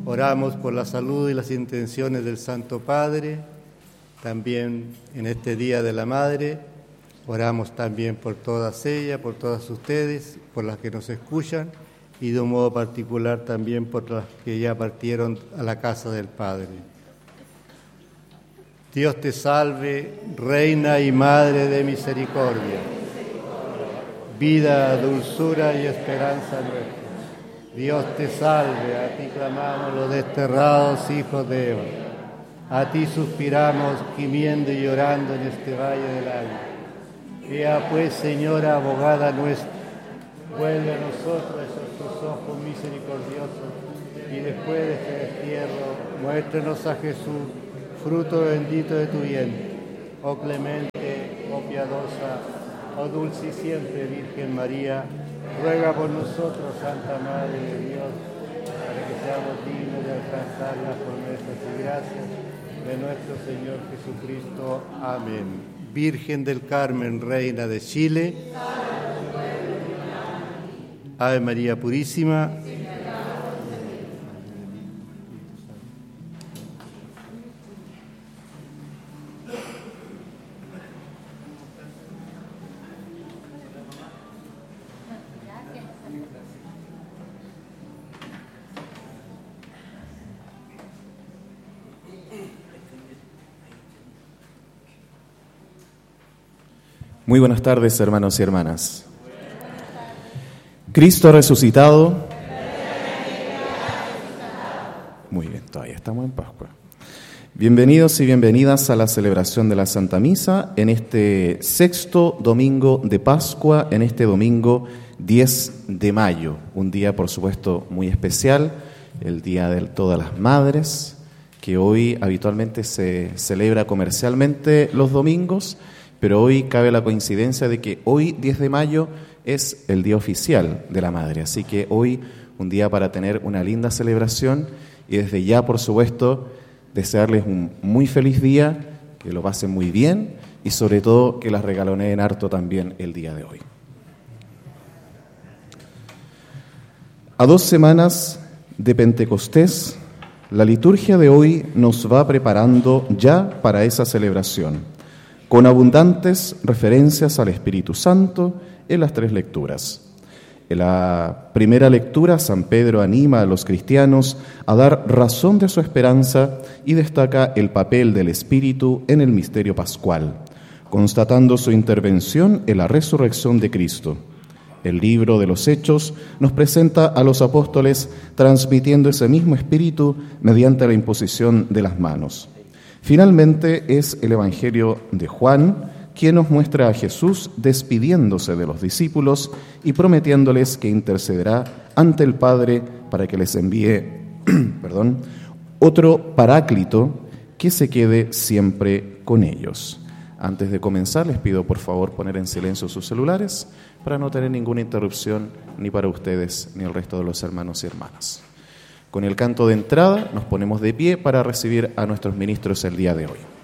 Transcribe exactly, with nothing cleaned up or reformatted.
Oramos por la salud y las intenciones del Santo Padre, también en este Día de la Madre. Oramos también por todas ellas, por todas ustedes, por las que nos escuchan y de un modo particular también por las que ya partieron a la casa del Padre. Dios te salve, Reina y Madre de misericordia, vida, dulzura y esperanza nuestra. Dios te salve, a ti clamamos los desterrados hijos de Eva. A ti suspiramos, gimiendo y llorando en este valle de lágrimas. Ea pues, Señora, abogada nuestra, vuelve a nosotros esos tus ojos misericordiosos y después de este destierro, muéstranos a Jesús, fruto bendito de tu vientre. Oh clemente, oh piadosa, oh dulce y siempre Virgen María, ruega por nosotros, Santa Madre de Dios, para que seamos dignos de alcanzar las promesas y gracias de nuestro Señor Jesucristo. Amén. Virgen del Carmen, Reina de Chile, Ave María Purísima, Muy buenas tardes, hermanos y hermanas. Cristo ha resucitado. Muy bien, todavía estamos en Pascua. Bienvenidos y bienvenidas a la celebración de la Santa Misa en este sexto domingo de Pascua, en este domingo diez de mayo. Un día, por supuesto, muy especial, el Día de todas las Madres, que hoy habitualmente se celebra comercialmente los domingos, pero hoy cabe la coincidencia de que hoy, diez de mayo, es el día oficial de la Madre. Así que hoy, un día para tener una linda celebración y desde ya, por supuesto, desearles un muy feliz día, que lo pasen muy bien y sobre todo que las regaloneen harto también el día de hoy. A dos semanas de Pentecostés, la liturgia de hoy nos va preparando ya para esa celebración, con abundantes referencias al Espíritu Santo en las tres lecturas. En la primera lectura, San Pedro anima a los cristianos a dar razón de su esperanza y destaca el papel del Espíritu en el misterio pascual, constatando su intervención en la resurrección de Cristo. El libro de los Hechos nos presenta a los apóstoles transmitiendo ese mismo Espíritu mediante la imposición de las manos. Finalmente es el Evangelio de Juan quien nos muestra a Jesús despidiéndose de los discípulos y prometiéndoles que intercederá ante el Padre para que les envíe perdón, otro Paráclito que se quede siempre con ellos. Antes de comenzar, les pido por favor poner en silencio sus celulares para no tener ninguna interrupción ni para ustedes ni el resto de los hermanos y hermanas. Con el canto de entrada nos ponemos de pie para recibir a nuestros ministros el día de hoy.